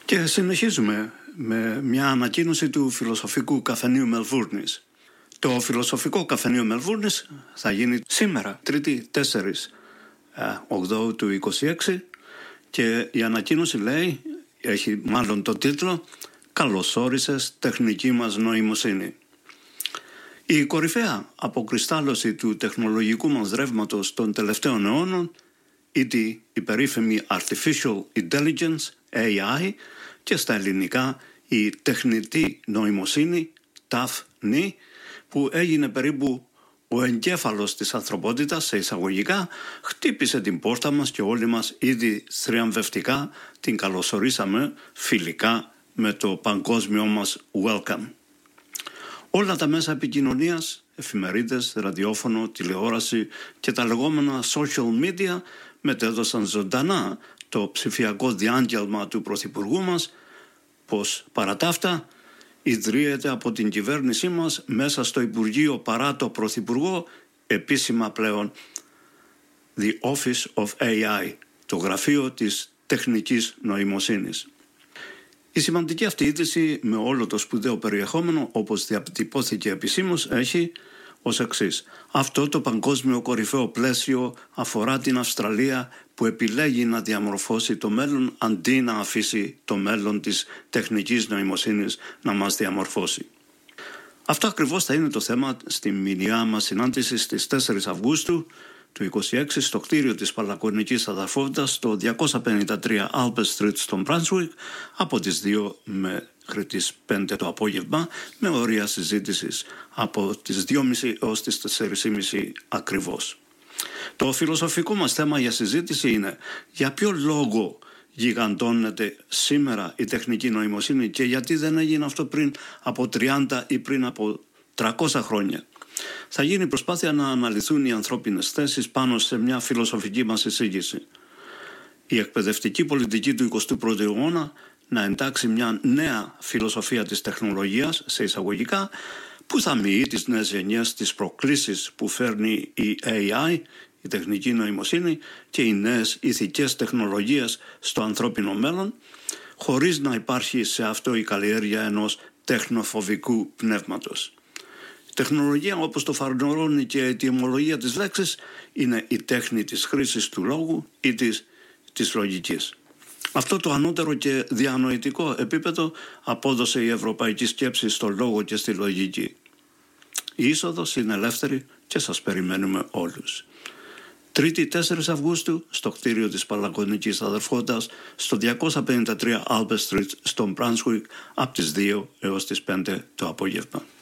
Και συνεχίζουμε με μια ανακοίνωση του Φιλοσοφικού Καφενείου Μελβούρνης. Το Φιλοσοφικό Καφενείο Μελβούρνης θα γίνει σήμερα, Τρίτη 4 8 του 26, και η ανακοίνωση λέει, έχει μάλλον το τίτλο «Καλώς όρισες τεχνική μας νοημοσύνη». Η κορυφαία αποκριστάλλωση του τεχνολογικού μας ρεύματος των τελευταίων αιώνων, ή η περίφημη Artificial Intelligence, AI, και στα ελληνικά η τεχνητή νοημοσύνη, TAF-NI, που έγινε περίπου ο εγκέφαλος της ανθρωπότητας, σε εισαγωγικά, χτύπησε την πόρτα μας και όλοι μας ήδη θριαμβευτικά την καλωσορίσαμε φιλικά με το παγκόσμιο μας welcome. Όλα τα μέσα επικοινωνίας, εφημερίδες, ραδιόφωνο, τηλεόραση και τα λεγόμενα social media μετέδωσαν ζωντανά το ψηφιακό διάγγελμα του Πρωθυπουργού μας, πως παρά τα αυτά ιδρύεται από την κυβέρνησή μας μέσα στο Υπουργείο παρά το Πρωθυπουργό επίσημα πλέον The Office of AI, το γραφείο της τεχνικής νοημοσύνης. Η σημαντική αυτή είδηση με όλο το σπουδαίο περιεχόμενο, όπως διατυπώθηκε επισήμως, έχει ως εξής. Αυτό το παγκόσμιο κορυφαίο πλαίσιο αφορά την Αυστραλία, που επιλέγει να διαμορφώσει το μέλλον αντί να αφήσει το μέλλον της τεχνικής νοημοσύνης να μας διαμορφώσει. Αυτό ακριβώς θα είναι το θέμα στη μηνιαία μας συνάντηση στις 4 Αυγούστου του 26 στο κτίριο της Παλακωνικής Αδερφότητας στο 253 Albert Street στο Brunswick από τις 2 μέχρι τις 5 το απόγευμα, με ωρία συζήτησης από τις 2.30 έως τις 4.30 ακριβώς. Το φιλοσοφικό μας θέμα για συζήτηση είναι για ποιο λόγο γιγαντώνεται σήμερα η τεχνική νοημοσύνη και γιατί δεν έγινε αυτό πριν από 30 ή πριν από 300 χρόνια. Θα γίνει προσπάθεια να αναλυθούν οι ανθρώπινες θέσεις πάνω σε μια φιλοσοφική μας εισήγηση. Η εκπαιδευτική πολιτική του 21ου αιώνα να εντάξει μια νέα φιλοσοφία της τεχνολογίας, σε εισαγωγικά, που θα μοιεί τις νέες γενιές, τις προκλήσεις που φέρνει η AI, η τεχνική νοημοσύνη, και οι νέες ηθικές τεχνολογίες στο ανθρώπινο μέλλον, χωρίς να υπάρχει σε αυτό η καλλιέργεια ενός τεχνοφοβικού πνεύματος. Η τεχνολογία, όπως το φανερώνει και η αιτιομολογία της λέξης, είναι η τέχνη της χρήσης του λόγου ή της λογικής. Αυτό το ανώτερο και διανοητικό επίπεδο απόδοσε η ευρωπαϊκή σκέψη στο λόγο και στη λογική. Η είσοδος είναι ελεύθερη και σας περιμένουμε όλους. Τρίτη 4 Αυγούστου στο κτίριο της Παλακωνικής Αδερφότητας στο 253 Albert Street στο Brunswick από τις 2 έως τις 5 το απόγευμα.